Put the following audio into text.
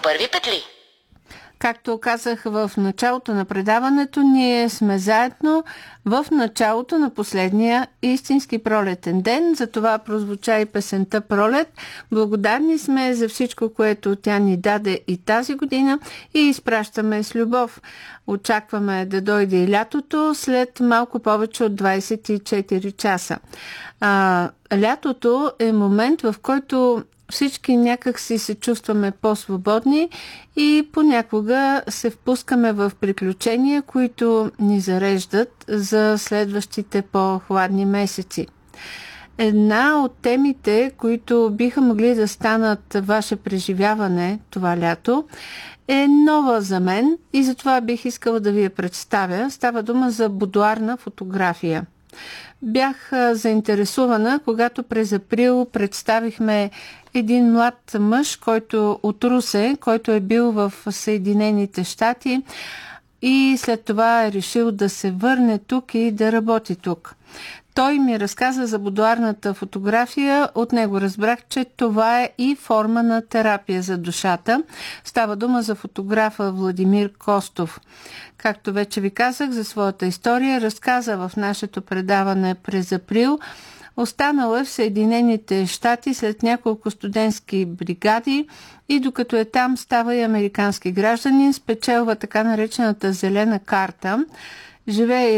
първи петли. Както казах в началото на предаването, ние сме заедно в началото на последния истински пролетен ден. Затова прозвуча и песента "Пролет". Благодарни сме за всичко, което тя ни даде и тази година и изпращаме с любов. Очакваме да дойде и лятото след малко повече от 24 часа. Лятото е момент, в който всички някак си се чувстваме по-свободни и понякога се впускаме в приключения, които ни зареждат за следващите по-хладни месеци. Една от темите, които биха могли да станат ваше преживяване това лято, е нова за мен и затова бих искала да ви я представя. Става дума за будуарна фотография. Бях заинтересувана, когато през април представихме един млад мъж, който от Русе, който е бил в Съединените щати и след това е решил да се върне тук и да работи тук. Той ми разказа за будуарната фотография. От него разбрах, че това е и форма на терапия за душата. Става дума за фотографа Владимир Костов. Както вече ви казах, за своята история разказа в нашето предаване през април. Останал е в Съединените щати след няколко студентски бригади и докато е там става и американски гражданин, спечелва така наречената зелена карта. Живее